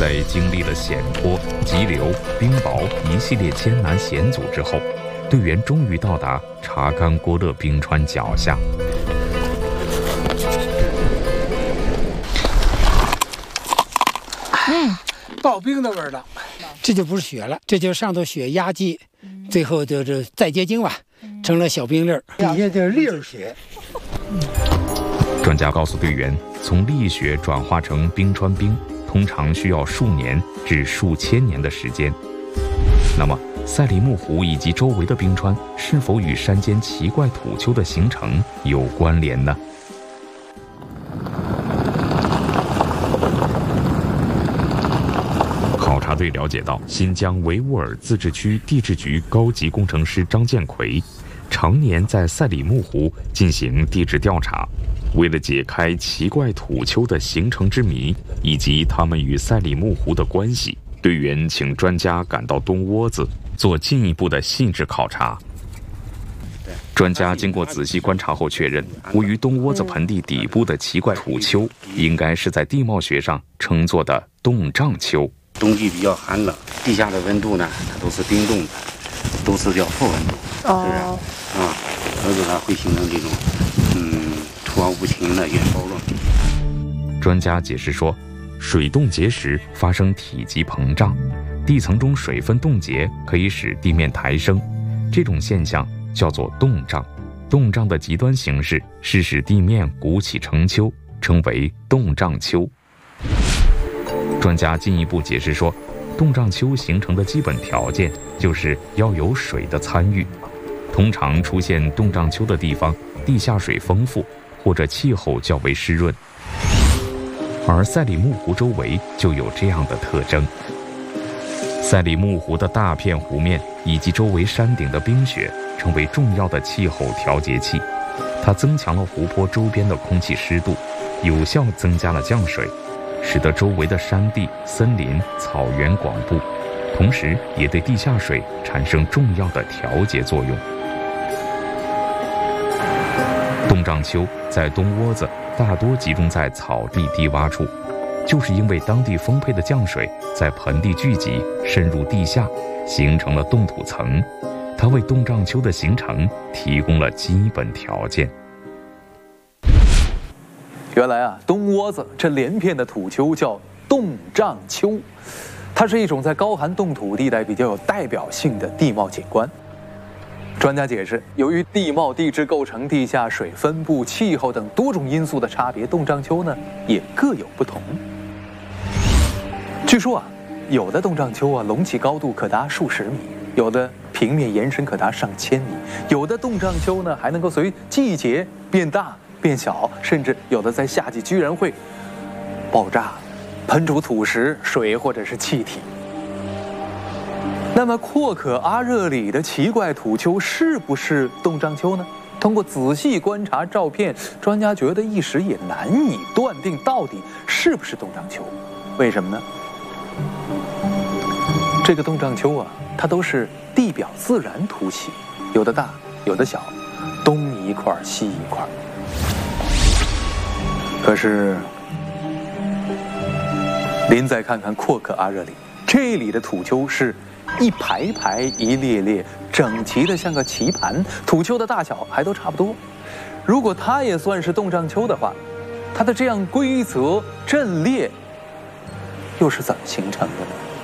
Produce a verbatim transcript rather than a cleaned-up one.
在经历了险坡、急流、冰雹一系列艰难险阻之后，队员终于到达查干郭勒冰川脚下。 嗯，刨冰的味道，这就不是雪了，这就是上头雪压积，最后就是再结晶吧，成了小冰粒儿，底下就是粒儿雪。 专家告诉队员，从粒雪转化成冰川冰，通常需要数年至数千年的时间。那么，赛里木湖以及周围的冰川是否与山间奇怪土丘的形成有关联呢？考察队了解到，新疆维吾尔自治区地质局高级工程师张建奎常年在赛里木湖进行地质调查。为了解开奇怪土丘的形成之谜以及它们与赛里木湖的关系，队员请专家赶到东窝子做进一步的细致考察。专家经过仔细观察后确认，位于东窝子盆地底部的奇怪土丘，应该是在地貌学上称作的冻胀丘。 冬季比较寒冷，地下的温度呢，它都是冰冻的，都是叫负温度，是不是？啊，所以它会形成这种，嗯，突然无情的圆包状。 专家解释说，水冻结时发生体积膨胀，地层中水分冻结可以使地面抬升，这种现象叫做冻胀。冻胀的极端形式是使地面鼓起成丘，称为冻胀丘。专家进一步解释说，冻胀丘形成的基本条件就是要有水的参与。通常出现冻胀丘的地方，地下水丰富，或者气候较为湿润。而赛里木湖周围就有这样的特征。赛里木湖的大片湖面以及周围山顶的冰雪成为重要的气候调节器，它增强了湖泊周边的空气湿度，有效增加了降水，使得周围的山地、森林、草原广布，同时也对地下水产生重要的调节作用。冻胀丘在东窝子大多集中在草地低洼处，就是因为当地丰沛的降水在盆地聚集，深入地下，形成了冻土层，它为冻胀丘的形成提供了基本条件。 原来啊，东窝子这连片的土丘叫冻胀丘，它是一种在高寒冻土地带比较有代表性的地貌景观。专家解释，由于地貌、地质构成、地下水分布、气候等多种因素的差别，冻胀丘呢也各有不同。据说啊，有的冻胀丘啊隆起高度可达数十米，有的平面延伸可达上千米，有的冻胀丘呢还能够随季节变大变小，甚至有的在夏季居然会爆炸，喷出土石、水或者是气体。那么阔可阿热里的奇怪土丘是不是冻胀丘呢？通过仔细观察照片，专家觉得一时也难以断定到底是不是冻胀丘。为什么呢？这个冻胀丘啊，它都是地表自然凸起，有的大，有的小，东一块西一块。可是，您再看看阔可阿热里，这里的土丘是一排排、一列列，整齐的像个棋盘，土丘的大小还都差不多。如果它也算是冻胀丘的话，它的这样规则阵列又是怎么形成的呢？